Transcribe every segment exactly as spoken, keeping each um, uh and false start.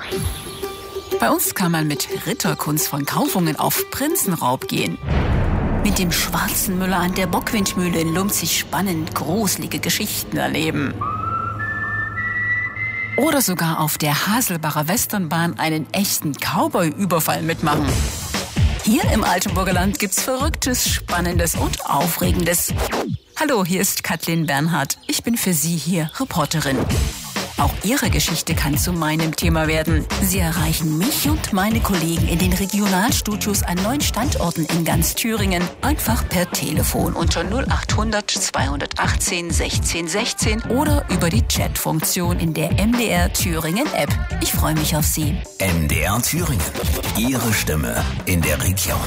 Bei uns kann man mit Ritterkunst von Kaufungen auf Prinzenraub gehen. Mit dem schwarzen Müller an der Bockwindmühle in Lumzig spannend gruselige Geschichten erleben. Oder sogar auf der Haselbacher Westernbahn einen echten Cowboy-Überfall mitmachen. Hier im Altenburger Land gibt's Verrücktes, Spannendes und Aufregendes. Hallo, hier ist Kathleen Bernhardt. Ich bin für Sie hier Reporterin. Auch Ihre Geschichte kann zu meinem Thema werden. Sie erreichen mich und meine Kollegen in den Regionalstudios an neun Standorten in ganz Thüringen einfach per Telefon unter null acht hundert zweihundertachtzehn sechzehn sechzehn oder über die Chatfunktion in der M D R Thüringen App. Ich freue mich auf Sie. M D R Thüringen. Ihre Stimme in der Region.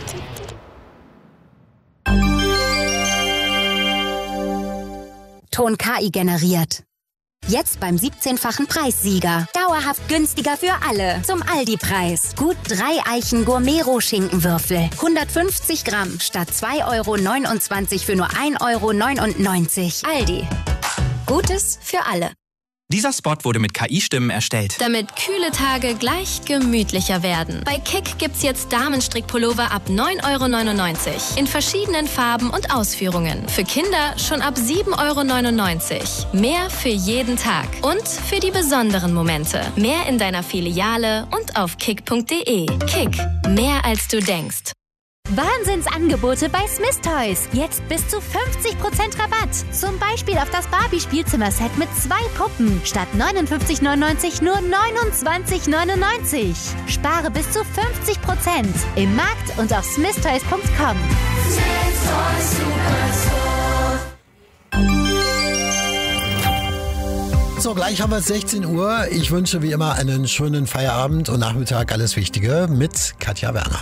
Ton K I generiert. Jetzt beim siebzehnfachen Preissieger. Dauerhaft günstiger für alle. Zum Aldi-Preis. Gut drei Eichen Gourmet-Roh-Schinkenwürfel. hundertfünfzig Gramm statt zwei Euro neunundzwanzig für nur ein Euro neunundneunzig. Aldi. Gutes für alle. Dieser Spot wurde mit K I-Stimmen erstellt. Damit kühle Tage gleich gemütlicher werden. Bei Kick gibt's jetzt Damenstrickpullover ab neun Euro neunundneunzig. In verschiedenen Farben und Ausführungen. Für Kinder schon ab sieben Euro neunundneunzig. Mehr für jeden Tag. Und für die besonderen Momente. Mehr in deiner Filiale und auf kick punkt de. Kick. Mehr als du denkst. Wahnsinnsangebote bei Smith Toys. Jetzt bis zu fünfzig Prozent Rabatt. Zum Beispiel auf das Barbie-Spielzimmer-Set mit zwei Puppen. Statt neunundfünfzig neunundneunzig nur neunundzwanzig neunundneunzig. Spare bis zu fünfzig Prozent. Im Markt und auf smith toys punkt com. Smith Toys So, gleich haben wir sechzehn Uhr. Ich wünsche wie immer einen schönen Feierabend und Nachmittag alles Wichtige mit Katja Werner.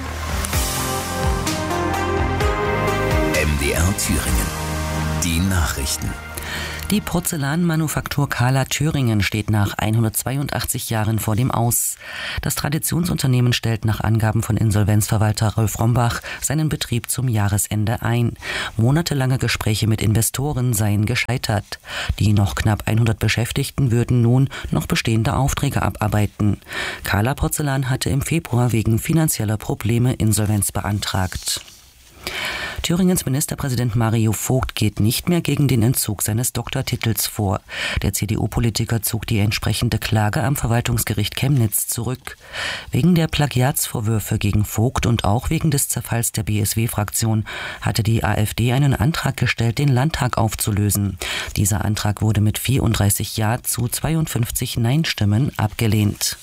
M D R Thüringen. Die Nachrichten. Die Porzellanmanufaktur Kahler Thüringen steht nach hundertzweiundachtzig Jahren vor dem Aus. Das Traditionsunternehmen stellt nach Angaben von Insolvenzverwalter Rolf Rombach seinen Betrieb zum Jahresende ein. Monatelange Gespräche mit Investoren seien gescheitert. Die noch knapp hundert Beschäftigten würden nun noch bestehende Aufträge abarbeiten. Kahler Porzellan hatte im Februar wegen finanzieller Probleme Insolvenz beantragt. Thüringens Ministerpräsident Mario Vogt geht nicht mehr gegen den Entzug seines Doktortitels vor. Der C D U-Politiker zog die entsprechende Klage am Verwaltungsgericht Chemnitz zurück. Wegen der Plagiatsvorwürfe gegen Vogt und auch wegen des Zerfalls der B S W-Fraktion hatte die AfD einen Antrag gestellt, den Landtag aufzulösen. Dieser Antrag wurde mit vierunddreißig Ja zu zweiundfünfzig Nein-Stimmen abgelehnt.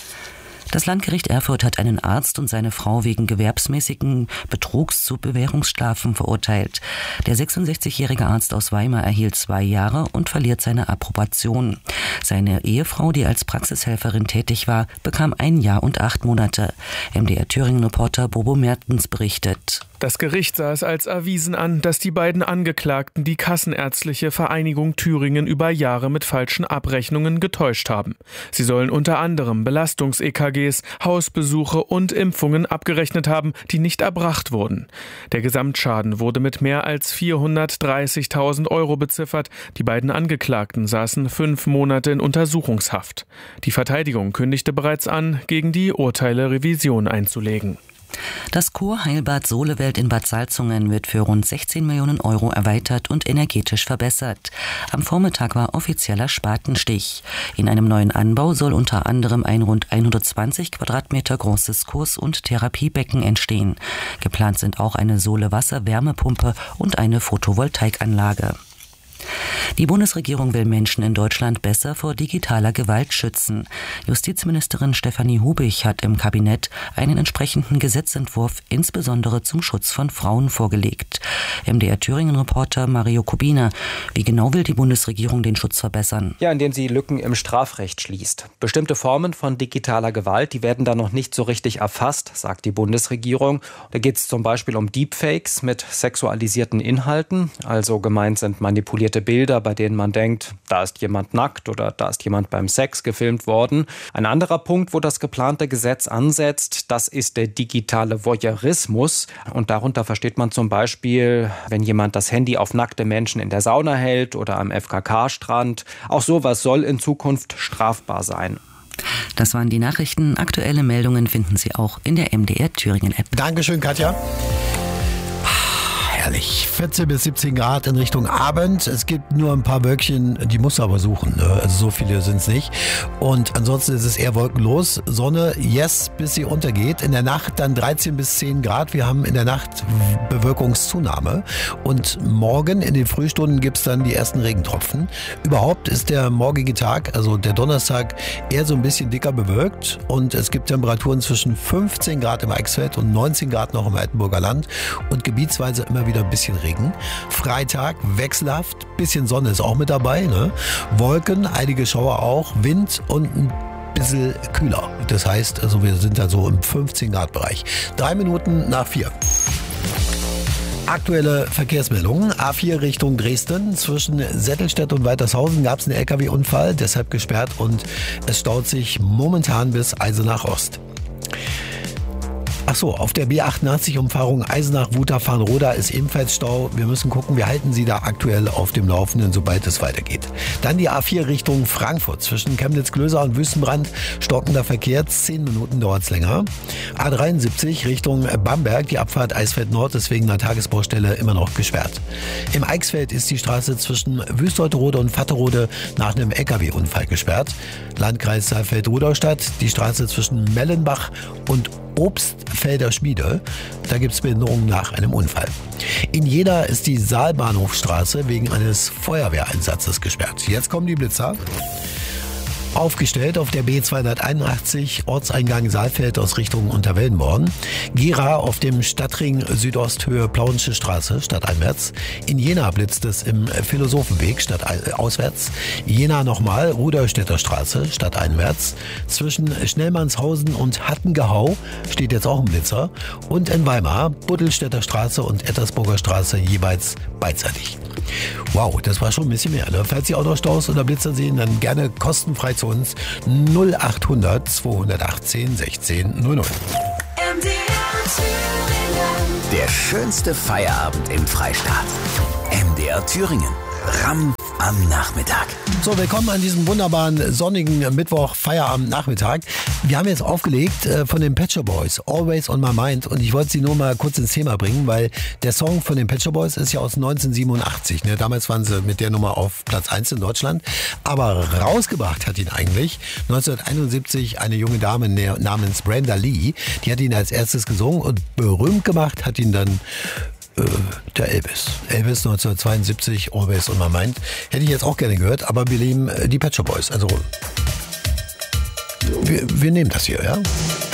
Das Landgericht Erfurt hat einen Arzt und seine Frau wegen gewerbsmäßigen Betrugs zu Bewährungsstrafen verurteilt. Der sechsundsechzigjährige Arzt aus Weimar erhielt zwei Jahre und verliert seine Approbation. Seine Ehefrau, die als Praxishelferin tätig war, bekam ein Jahr und acht Monate. M D R Thüringen-Reporter Bobo Mertens berichtet. Das Gericht sah es als erwiesen an, dass die beiden Angeklagten die Kassenärztliche Vereinigung Thüringen über Jahre mit falschen Abrechnungen getäuscht haben. Sie sollen unter anderem Belastungs-E K Gs, Hausbesuche und Impfungen abgerechnet haben, die nicht erbracht wurden. Der Gesamtschaden wurde mit mehr als vierhundertdreißigtausend Euro beziffert. Die beiden Angeklagten saßen fünf Monate in Untersuchungshaft. Die Verteidigung kündigte bereits an, gegen die Urteile Revision einzulegen. Das Kurheilbad Solewelt in Bad Salzungen wird für rund sechzehn Millionen Euro erweitert und energetisch verbessert. Am Vormittag war offizieller Spatenstich. In einem neuen Anbau soll unter anderem ein rund hundertzwanzig Quadratmeter großes Kurs- und Therapiebecken entstehen. Geplant sind auch eine Sohle-Wasser-Wärmepumpe und eine Photovoltaikanlage. Die Bundesregierung will Menschen in Deutschland besser vor digitaler Gewalt schützen. Justizministerin Stefanie Hubich hat im Kabinett einen entsprechenden Gesetzentwurf insbesondere zum Schutz von Frauen vorgelegt. M D R Thüringen-Reporter Mario Kubina. Wie genau will die Bundesregierung den Schutz verbessern? Ja, indem sie Lücken im Strafrecht schließt. Bestimmte Formen von digitaler Gewalt, die werden da noch nicht so richtig erfasst, sagt die Bundesregierung. Da geht es zum Beispiel um Deepfakes mit sexualisierten Inhalten. Also gemeint sind manipulierte Bilder, bei denen man denkt, da ist jemand nackt oder da ist jemand beim Sex gefilmt worden. Ein anderer Punkt, wo das geplante Gesetz ansetzt, das ist der digitale Voyeurismus. Und darunter versteht man zum Beispiel, wenn jemand das Handy auf nackte Menschen in der Sauna hält oder am F K K-Strand. Auch sowas soll in Zukunft strafbar sein. Das waren die Nachrichten. Aktuelle Meldungen finden Sie auch in der M D R Thüringen App. Dankeschön, Katja. Herrlich. vierzehn bis siebzehn Grad in Richtung Abend. Es gibt nur ein paar Wölkchen, die musst du aber suchen. Ne? Also so viele sind es nicht. Und ansonsten ist es eher wolkenlos. Sonne, yes, bis sie untergeht. In der Nacht dann dreizehn bis zehn Grad. Wir haben in der Nacht Bewölkungszunahme. Und morgen in den Frühstunden gibt es dann die ersten Regentropfen. Überhaupt ist der morgige Tag, also der Donnerstag, eher so ein bisschen dicker bewölkt. Und es gibt Temperaturen zwischen fünfzehn Grad im Eichsfeld und neunzehn Grad noch im Altenburger Land. Und gebietsweise immer wieder ein bisschen Regen. Freitag wechselhaft, bisschen Sonne ist auch mit dabei, ne? Wolken, einige Schauer auch, Wind und ein bisschen kühler. Das heißt, also wir sind da so im fünfzehn Grad Bereich. Drei Minuten nach vier. Aktuelle Verkehrsmeldungen. A vier Richtung Dresden. Zwischen Settelstedt und Waltershausen gab es einen L K W-Unfall, deshalb gesperrt und es staut sich momentan bis Eisenach Ost. Ach so, auf der B achtundachtzig-Umfahrung Eisenach-Wutach-Farnroda ist ebenfalls Stau. Wir müssen gucken, wir halten Sie da aktuell auf dem Laufenden, sobald es weitergeht. Dann die A vier Richtung Frankfurt. Zwischen Chemnitz-Klöser und Wüstenbrand stockender Verkehr. Zehn Minuten dauert es länger. A dreiundsiebzig Richtung Bamberg. Die Abfahrt Eisfeld Nord ist wegen einer Tagesbaustelle immer noch gesperrt. Im Eichsfeld ist die Straße zwischen Wüsteuterode und Vatterode nach einem L K W-Unfall gesperrt. Landkreis Saalfeld-Rudolstadt. Die Straße zwischen Mellenbach und Obstfelder Schmiede. Da gibt es Behinderungen nach einem Unfall. In Jena ist die Saalbahnhofstraße wegen eines Feuerwehreinsatzes gesperrt. Jetzt kommen die Blitzer. Aufgestellt auf der B zweihunderteinundachtzig, Ortseingang Saalfeld aus Richtung Unterwellenborn. Gera auf dem Stadtring Südosthöhe Plauensche Straße, stadteinwärts. In Jena blitzt es im Philosophenweg, stadtauswärts. Jena nochmal, Rudolstädter Straße, stadteinwärts. Zwischen Schnellmannshausen und Hattengehau steht jetzt auch ein Blitzer. Und in Weimar, Buddelstädter Straße und Ettersburger Straße jeweils beidseitig. Wow, das war schon ein bisschen mehr. Ne? Falls Sie Autostaus oder Blitzer sehen, dann gerne kostenfrei zu uns null achthundert zweihundertachtzehn sechzehn null null. Der schönste Feierabend im Freistaat. M D R Thüringen. Ramm am Nachmittag. So, willkommen an diesem wunderbaren sonnigen Mittwoch Feierabend-Nachmittag. Wir haben jetzt aufgelegt äh, von den Pet Shop Boys, Always on My Mind, und ich wollte sie nur mal kurz ins Thema bringen, weil der Song von den Pet Shop Boys ist ja aus neunzehnhundertsiebenundachtzig. Ne? Damals waren sie mit der Nummer auf Platz eins in Deutschland, aber rausgebracht hat ihn eigentlich neunzehnhunderteinundsiebzig eine junge Dame namens Brenda Lee. Die hat ihn als erstes gesungen und berühmt gemacht hat ihn dann der Elvis. Elvis neunzehnhundertzweiundsiebzig, Always on My Mind. Hätte ich jetzt auch gerne gehört, aber wir nehmen die Pet Shop Boys. Also, wir, wir nehmen das hier, ja?